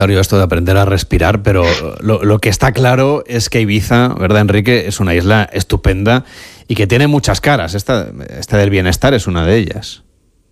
Claro, esto de aprender a respirar, pero lo que está claro es que Ibiza, ¿verdad, Enrique?, es una isla estupenda y que tiene muchas caras. Esta del bienestar es una de ellas.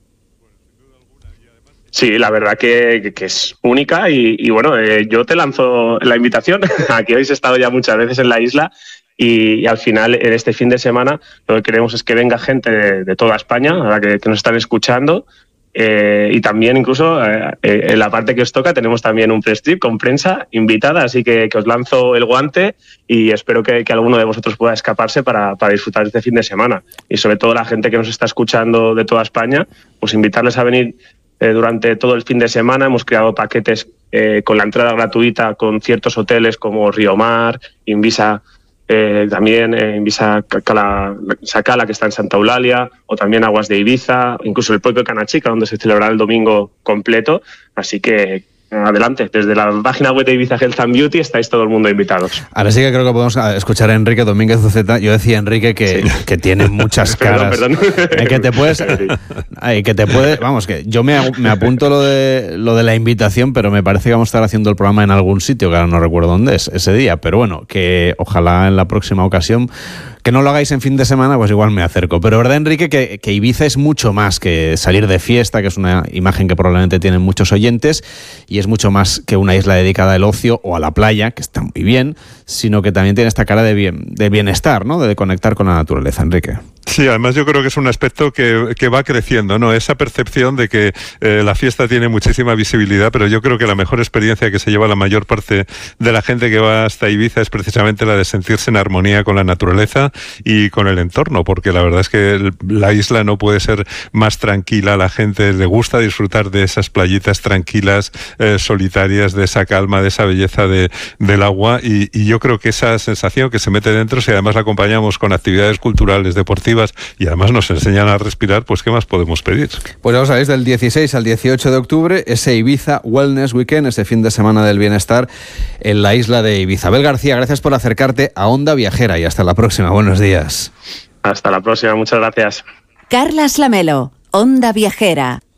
Sí, la verdad que es única y bueno, yo te lanzo la invitación a que habéis estado ya muchas veces en la isla y al final en este fin de semana lo que queremos es que venga gente de toda España, ahora que nos están escuchando. Y también incluso en la parte que os toca tenemos también un press trip con prensa invitada, así que os lanzo el guante y espero que alguno de vosotros pueda escaparse para disfrutar este fin de semana. Y sobre todo la gente que nos está escuchando de toda España, pues invitarles a venir durante todo el fin de semana. Hemos creado paquetes con la entrada gratuita con ciertos hoteles como Río Mar, Invisa, también Invisa Sacala, que está en Santa Eulalia, o también Aguas de Ibiza, incluso el propio Canachica, donde se celebrará el domingo completo. Así que adelante, desde la página web de Ibiza Health and Beauty estáis todo el mundo invitados. Ahora sí que creo que podemos escuchar a Enrique Domínguez Uceta. Yo decía, Enrique, que tiene muchas caras. Perdón. Que te puedes... Vamos, que yo me apunto lo de la invitación, pero me parece que vamos a estar haciendo el programa en algún sitio, que ahora no recuerdo dónde es ese día. Pero bueno, que ojalá en la próxima ocasión, que no lo hagáis en fin de semana, pues igual me acerco. Pero verdad, Enrique, que Ibiza es mucho más que salir de fiesta, que es una imagen que probablemente tienen muchos oyentes, y es mucho más que una isla dedicada al ocio o a la playa, que está muy bien, sino que también tiene esta cara de bienestar, ¿no? De conectar con la naturaleza, Enrique. Sí, además yo creo que es un aspecto que va creciendo, ¿no? Esa percepción de que la fiesta tiene muchísima visibilidad, pero yo creo que la mejor experiencia que se lleva la mayor parte de la gente que va hasta Ibiza es precisamente la de sentirse en armonía con la naturaleza y con el entorno, porque la verdad es que la isla no puede ser más tranquila. La gente le gusta disfrutar de esas playitas tranquilas, solitarias, de esa calma, de esa belleza del agua, y yo creo que esa sensación que se mete dentro, si además la acompañamos con actividades culturales, deportivas, y además nos enseñan a respirar, pues ¿qué más podemos pedir? Pues ya lo sabéis, del 16 al 18 de octubre, ese Ibiza Wellness Weekend, ese fin de semana del bienestar en la isla de Ibiza. Abel García, gracias por acercarte a Onda Viajera y hasta la próxima. Buenos días. Hasta la próxima, muchas gracias. Carlas Lamelo, Onda Viajera.